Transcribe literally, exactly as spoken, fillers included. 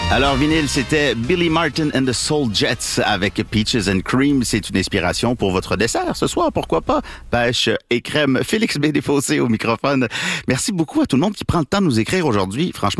Alors, vinyle, c'était Billy Martin and the Soul Jets avec Peaches and Cream. C'est une inspiration pour votre dessert ce soir, pourquoi pas? Pêche et crème. Félix B. Desfossés au microphone. Merci beaucoup à tout le monde qui prend le temps de nous écrire aujourd'hui. Franchement,